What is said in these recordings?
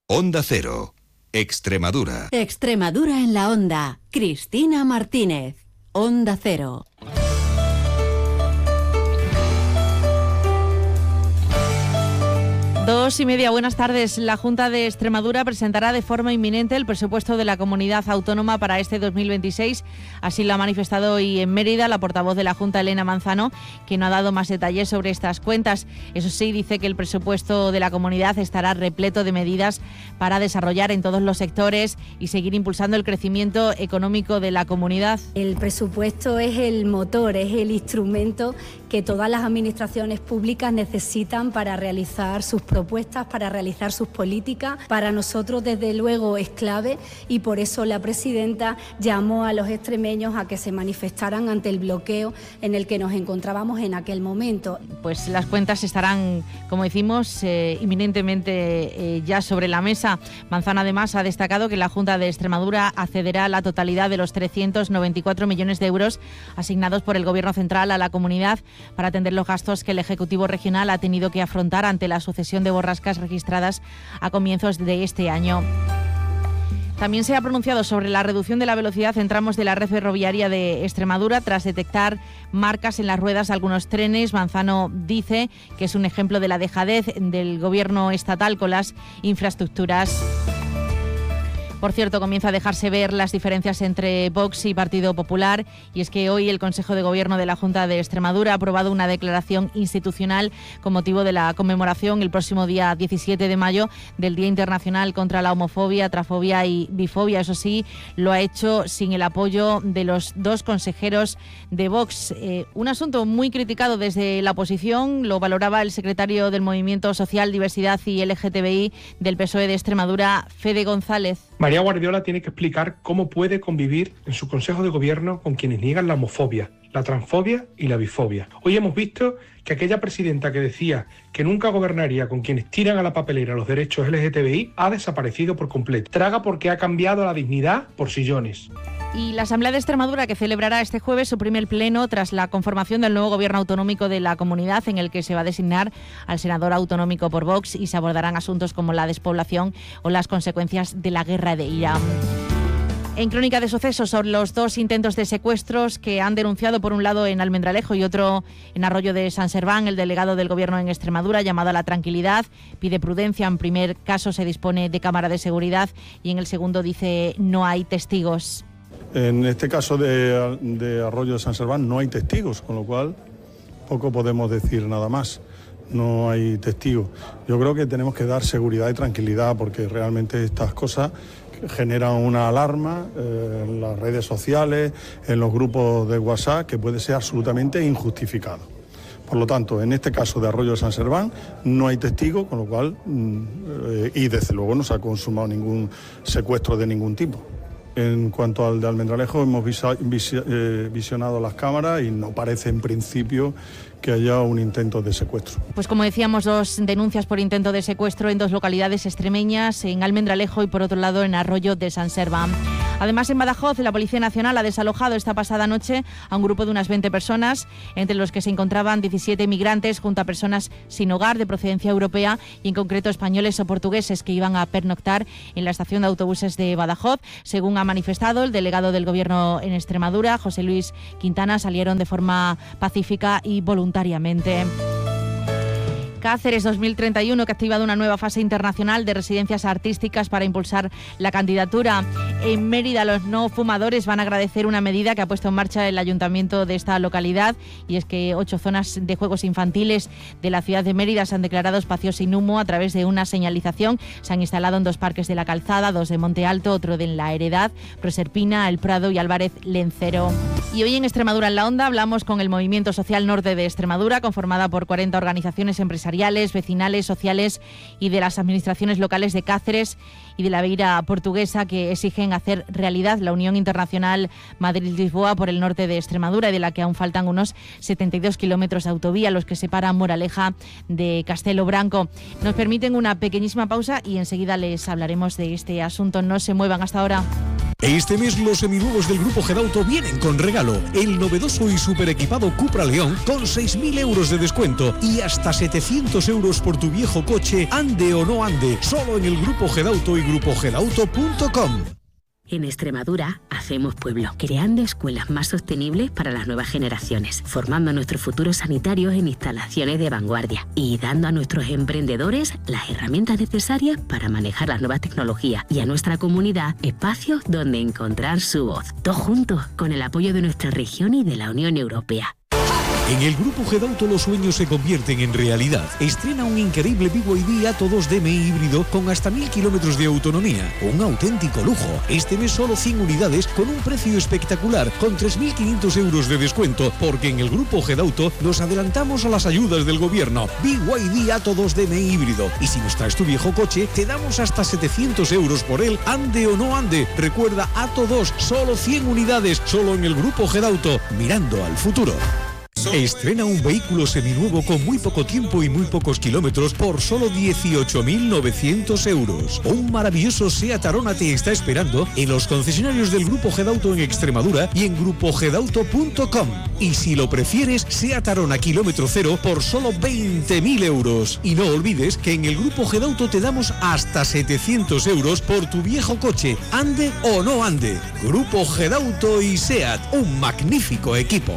Onda Cero, Extremadura. Extremadura en la onda. Cristina Martínez, Onda Cero. 2:30, buenas tardes. La Junta de Extremadura presentará de forma inminente el presupuesto de la comunidad autónoma para este 2026. Así lo ha manifestado hoy en Mérida la portavoz de la Junta, Elena Manzano, que no ha dado más detalles sobre estas cuentas. Eso sí, dice que el presupuesto de la comunidad estará repleto de medidas para desarrollar en todos los sectores y seguir impulsando el crecimiento económico de la comunidad. El presupuesto es el motor, es el instrumento que todas las administraciones públicas necesitan para realizar sus propuestas, para realizar sus políticas. Para nosotros, desde luego, es clave y por eso la presidenta llamó a los extremeños a que se manifestaran ante el bloqueo en el que nos encontrábamos en aquel momento. Pues las cuentas estarán, como decimos, inminentemente ya sobre la mesa. Manzano además ha destacado que la Junta de Extremadura accederá a la totalidad de los 394 millones de euros asignados por el Gobierno central a la comunidad para atender los gastos que el Ejecutivo regional ha tenido que afrontar ante la sucesión de borrascas registradas a comienzos de este año. También se ha pronunciado sobre la reducción de la velocidad en tramos de la red ferroviaria de Extremadura tras detectar marcas en las ruedas de algunos trenes. Manzano dice que es un ejemplo de la dejadez del Gobierno estatal con las infraestructuras. Por cierto, comienza a dejarse ver las diferencias entre Vox y Partido Popular, y es que hoy el Consejo de Gobierno de la Junta de Extremadura ha aprobado una declaración institucional con motivo de la conmemoración el próximo día 17 de mayo del Día Internacional contra la Homofobia, Transfobia y Bifobia. Eso sí, lo ha hecho sin el apoyo de los dos consejeros de Vox. Un asunto muy criticado desde la oposición, lo valoraba el secretario del Movimiento Social, Diversidad y LGTBI del PSOE de Extremadura, Fede González. María Guardiola tiene que explicar cómo puede convivir en su Consejo de Gobierno con quienes niegan la homofobia, la transfobia y la bifobia. Hoy hemos visto que aquella presidenta que decía que nunca gobernaría con quienes tiran a la papelera los derechos LGTBI ha desaparecido por completo. Traga porque ha cambiado la dignidad por sillones. Y la Asamblea de Extremadura, que celebrará este jueves su primer pleno tras la conformación del nuevo gobierno autonómico de la comunidad, en el que se va a designar al senador autonómico por Vox y se abordarán asuntos como la despoblación o las consecuencias de la guerra de Irán. En Crónica de Sucesos, sobre los dos intentos de secuestros que han denunciado, por un lado en Almendralejo y otro en Arroyo de San Serván, el delegado del Gobierno en Extremadura, llamado a la tranquilidad, pide prudencia. En primer caso se dispone de cámara de seguridad y en el segundo dice no hay testigos. En este caso de Arroyo de San Serván no hay testigos, con lo cual poco podemos decir nada más. No hay testigos. Yo creo que tenemos que dar seguridad y tranquilidad porque realmente estas cosas generan una alarma en las redes sociales, en los grupos de WhatsApp, que puede ser absolutamente injustificado. Por lo tanto, en este caso de Arroyo de San Serván no hay testigos, con lo cual, y desde luego no se ha consumado ningún secuestro de ningún tipo. En cuanto al de Almendralejo, hemos visionado las cámaras y no parece en principio que haya un intento de secuestro. Pues como decíamos, dos denuncias por intento de secuestro en dos localidades extremeñas, en Almendralejo y por otro lado en Arroyo de San Serván. Además, en Badajoz, la Policía Nacional ha desalojado esta pasada noche a un grupo de unas 20 personas, entre los que se encontraban 17 migrantes junto a personas sin hogar de procedencia europea y en concreto españoles o portugueses que iban a pernoctar en la estación de autobuses de Badajoz. Según ha manifestado el delegado del Gobierno en Extremadura, José Luis Quintana, salieron de forma pacífica y voluntariamente. Cáceres 2031, que ha activado una nueva fase internacional de residencias artísticas para impulsar la candidatura. En Mérida, los no fumadores van a agradecer una medida que ha puesto en marcha el ayuntamiento de esta localidad, y es que 8 zonas de juegos infantiles de la ciudad de Mérida se han declarado espacios sin humo a través de una señalización. Se han instalado en 2 parques de la Calzada, 2 de Monte Alto, otro de La Heredad, Proserpina, El Prado y Álvarez Lencero. Y hoy en Extremadura en la Onda hablamos con el Movimiento Social Norte de Extremadura, conformada por 40 organizaciones empresariales, vecinales, sociales y de las administraciones locales de Cáceres y de la Beira Portuguesa, que exigen hacer realidad la Unión Internacional Madrid-Lisboa por el norte de Extremadura, y de la que aún faltan unos 72 kilómetros de autovía, los que separan Moraleja de Castelo Branco. Nos permiten una pequeñísima pausa y enseguida les hablaremos de este asunto. No se muevan hasta ahora. Este mes los seminuevos del Grupo Gedauto vienen con regalo. El novedoso y super equipado Cupra León con 6.000 euros de descuento y hasta 700 euros por tu viejo coche, ande o no ande, solo en el Grupo Gedauto y grupogedauto.com. En Extremadura hacemos pueblo, creando escuelas más sostenibles para las nuevas generaciones, formando a nuestros futuros sanitarios en instalaciones de vanguardia y dando a nuestros emprendedores las herramientas necesarias para manejar las nuevas tecnologías y a nuestra comunidad espacios donde encontrar su voz. Todos juntos, con el apoyo de nuestra región y de la Unión Europea. En el Grupo Gedauto los sueños se convierten en realidad. Estrena un increíble BYD Atto 2 DMI híbrido con hasta 1000 kilómetros de autonomía. Un auténtico lujo. Este mes solo 100 unidades con un precio espectacular, con 3.500 euros de descuento, porque en el Grupo Gedauto nos adelantamos a las ayudas del gobierno. BYD Atto 2 DMI híbrido. Y si nos traes tu viejo coche, te damos hasta 700 euros por él, ande o no ande. Recuerda, Atto 2, solo 100 unidades, solo en el Grupo Gedauto, mirando al futuro. Estrena un vehículo seminuevo con muy poco tiempo y muy pocos kilómetros por solo 18.900 euros. Un maravilloso Seat Arona te está esperando en los concesionarios del Grupo Gedauto en Extremadura y en grupogedauto.com. Y si lo prefieres, Seat Arona kilómetro cero por solo 20.000 euros. Y no olvides que en el Grupo Gedauto te damos hasta 700 euros por tu viejo coche, ande o no ande. Grupo Gedauto y Seat, un magnífico equipo.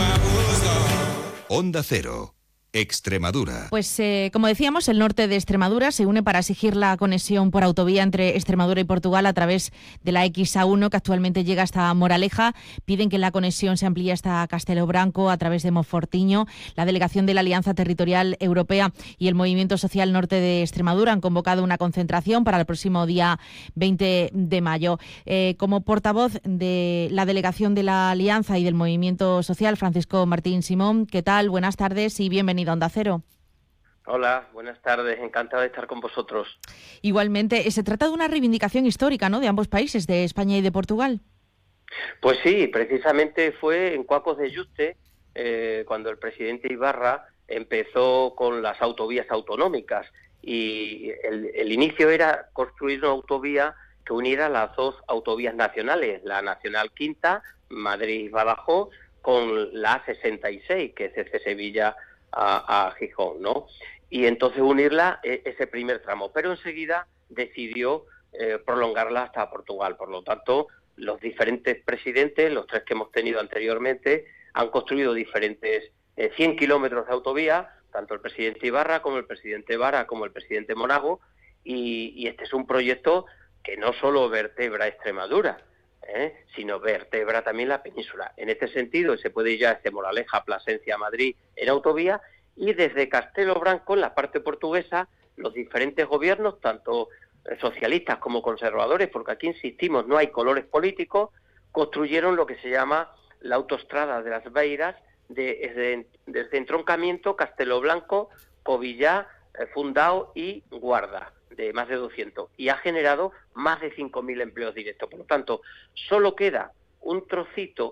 Onda Cero, Extremadura. Pues como decíamos, el norte de Extremadura se une para exigir la conexión por autovía entre Extremadura y Portugal a través de la XA1 que actualmente llega hasta Moraleja. Piden que la conexión se amplíe hasta Castelo Branco a través de Monfortiño. La delegación de la Alianza Territorial Europea y el Movimiento Social Norte de Extremadura han convocado una concentración para el próximo día 20 de mayo. Como portavoz de la delegación de la Alianza y del Movimiento Social, Francisco Martín Simón, ¿qué tal? Buenas tardes y bienvenido a Onda Cero. Hola, buenas tardes, encantado de estar con vosotros. Igualmente, se trata de una reivindicación histórica, ¿no?, de ambos países, de España y de Portugal. Pues sí, precisamente fue en Cuacos de Yuste, cuando el presidente Ibarra empezó con las autovías autonómicas y el inicio era construir una autovía que uniera las dos autovías nacionales, la Nacional Quinta, Madrid-Badajoz, con la A66, que es desde Sevilla a Gijón, ¿no? Y entonces unirla ese primer tramo, pero enseguida decidió prolongarla hasta Portugal. Por lo tanto, los diferentes presidentes, los tres que hemos tenido anteriormente, han construido diferentes 100 kilómetros de autovía, tanto el presidente Ibarra como el presidente Vara como el presidente Monago, y este es un proyecto que no solo vertebra Extremadura, sino vertebra también la península. En este sentido, se puede ir ya desde Moraleja, Plasencia, Madrid en autovía, y desde Castelo Branco, en la parte portuguesa, los diferentes gobiernos, tanto socialistas como conservadores, porque aquí insistimos, no hay colores políticos, construyeron lo que se llama la autoestrada de las Beiras, desde entroncamiento Castelo Branco, Covillá, Fundao y Guarda, de más de 200, y ha generado más de 5.000 empleos directos. Por lo tanto, solo queda un trocito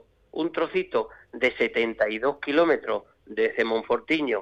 de 72 kilómetros desde Monfortiño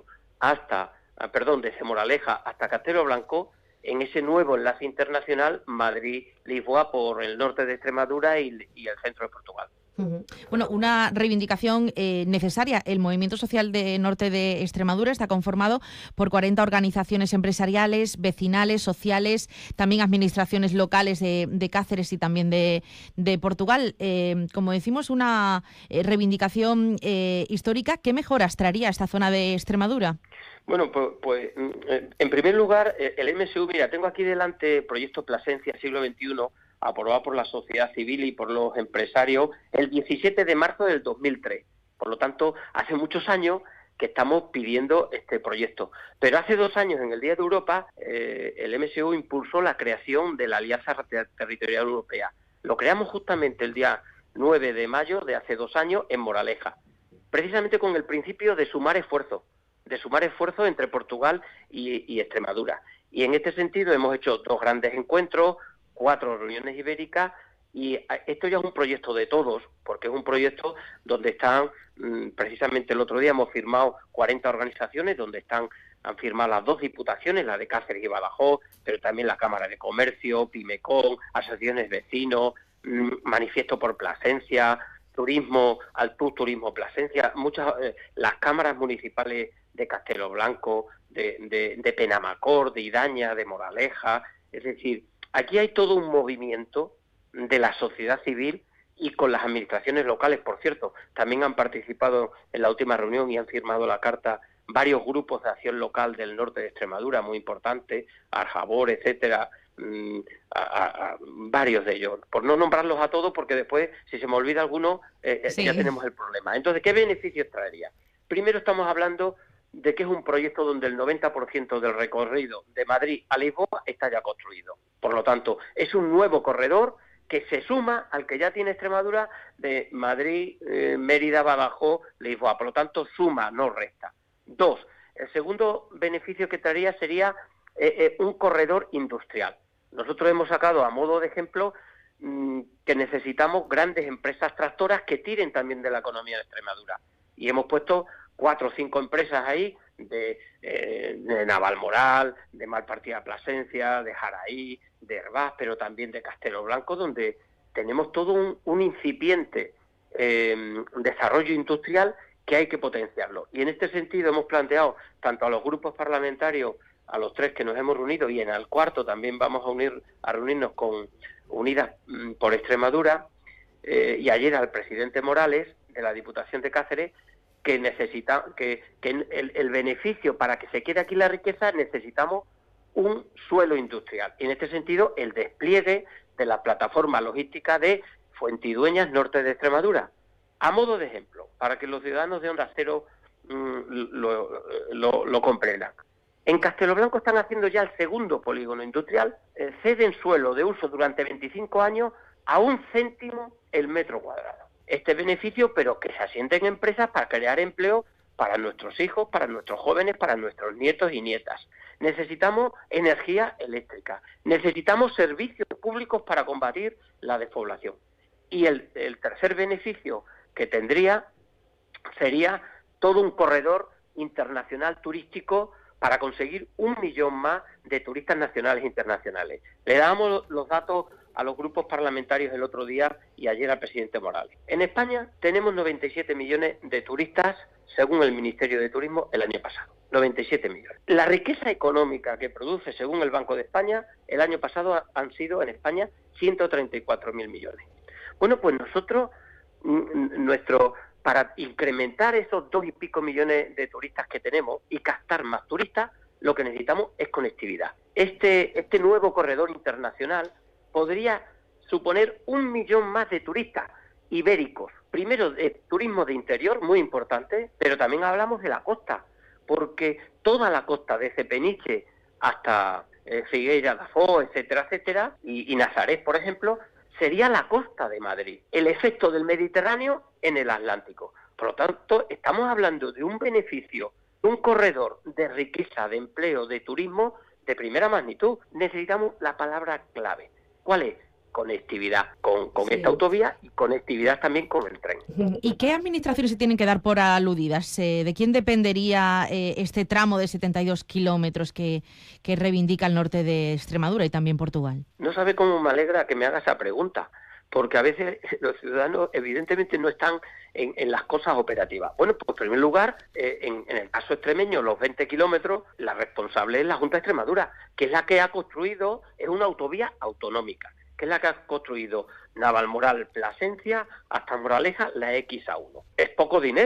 desde Moraleja hasta Castelo Branco, en ese nuevo enlace internacional Madrid-Lisboa por el norte de Extremadura y el centro de Portugal. Bueno, una reivindicación necesaria. El Movimiento Social de Norte de Extremadura está conformado por 40 organizaciones empresariales, vecinales, sociales, también administraciones locales de Cáceres y también de Portugal. Como decimos, una reivindicación histórica. ¿Qué mejoras traería esta zona de Extremadura? Bueno, pues en primer lugar, el MSU, mira, tengo aquí delante el proyecto Plasencia siglo XXI, aprobado por la sociedad civil y por los empresarios el 17 de marzo del 2003. Por lo tanto, hace muchos años que estamos pidiendo este proyecto. Pero hace 2 años, en el Día de Europa, el MSU impulsó la creación de la Alianza Territorial Europea. Lo creamos justamente el día 9 de mayo de hace 2 años en Moraleja, precisamente con el principio de sumar esfuerzos entre Portugal y Extremadura. Y en este sentido hemos hecho 2 grandes encuentros, 4 reuniones ibéricas, y esto ya es un proyecto de todos, porque es un proyecto donde están, precisamente el otro día hemos firmado 40 organizaciones, donde han firmado las 2 diputaciones, la de Cáceres y Badajoz, pero también la Cámara de Comercio, Pimecon, asociaciones vecinos, Manifiesto por Plasencia, Turismo, Altus Turismo Plasencia, las cámaras municipales de Castelo Blanco, de Penamacor, de Idaña, de Moraleja. Es decir, aquí hay todo un movimiento de la sociedad civil y con las administraciones locales. Por cierto, también han participado en la última reunión y han firmado la carta varios grupos de acción local del norte de Extremadura, muy importantes, Arjabor, etcétera, varios de ellos, por no nombrarlos a todos, porque después, si se me olvida alguno, ya tenemos el problema. Entonces, ¿qué beneficios traería? Primero, estamos hablando de que es un proyecto donde el 90% del recorrido de Madrid a Lisboa está ya construido. Por lo tanto, es un nuevo corredor que se suma al que ya tiene Extremadura de Madrid, Mérida, Badajoz, Lisboa. Por lo tanto, suma, no resta. 2. El segundo beneficio que traería sería un corredor industrial. Nosotros hemos sacado a modo de ejemplo que necesitamos grandes empresas tractoras que tiren también de la economía de Extremadura. Y hemos puesto 4 o 5 empresas ahí de Navalmoral, de Malpartida Plasencia, de Jaraí, de Hervás, pero también de Castelo Blanco, donde tenemos todo un incipiente desarrollo industrial que hay que potenciarlo. Y en este sentido hemos planteado tanto a los grupos parlamentarios, a los 3 que nos hemos reunido, y en el cuarto también vamos a reunirnos con Unidas por Extremadura, y ayer al presidente Morales de la Diputación de Cáceres, que necesita que el beneficio para que se quede aquí la riqueza, necesitamos un suelo industrial. Y en este sentido, el despliegue de la plataforma logística de Fuentidueñas, norte de Extremadura. A modo de ejemplo, para que los ciudadanos de Onda Cero lo comprendan. En Castelo Blanco están haciendo ya el segundo polígono industrial, ceden suelo de uso durante 25 años a 1 céntimo el metro cuadrado. Este beneficio, pero que se asienten empresas para crear empleo para nuestros hijos, para nuestros jóvenes, para nuestros nietos y nietas. Necesitamos energía eléctrica, necesitamos servicios públicos para combatir la despoblación. Y el tercer beneficio que tendría sería todo un corredor internacional turístico para conseguir 1 millón más de turistas nacionales e internacionales. Le damos los datos a los grupos parlamentarios el otro día y ayer al presidente Morales. En España tenemos 97 millones de turistas, según el Ministerio de Turismo, el año pasado. 97 millones. La riqueza económica que produce, según el Banco de España, el año pasado han sido en España 134.000 millones. Bueno, pues nosotros, para incrementar esos 2 y pico millones de turistas que tenemos y captar más turistas, lo que necesitamos es conectividad. Este nuevo corredor internacional podría suponer 1 millón más de turistas ibéricos. Primero, de turismo de interior, muy importante, pero también hablamos de la costa, porque toda la costa, desde Peniche hasta Figueira da Foz, etcétera, etcétera, y Nazaret, por ejemplo, sería la costa de Madrid, el efecto del Mediterráneo en el Atlántico. Por lo tanto, estamos hablando de un beneficio, de un corredor de riqueza, de empleo, de turismo de primera magnitud. Necesitamos la palabra clave. ¿Cuál es? Conectividad con esta autovía y conectividad también con el tren. ¿Y qué administraciones se tienen que dar por aludidas? ¿De quién dependería este tramo de 72 kilómetros que reivindica el norte de Extremadura y también Portugal? No sabe cómo me alegra que me haga esa pregunta, porque a veces los ciudadanos evidentemente no están en las cosas operativas. Bueno, pues en primer lugar, en el caso extremeño, los 20 kilómetros, la responsable es la Junta de Extremadura, que es la que ha construido, es una autovía autonómica, que es la que ha construido Navalmoral Plasencia hasta Moraleja, la XA1. Es poco dinero.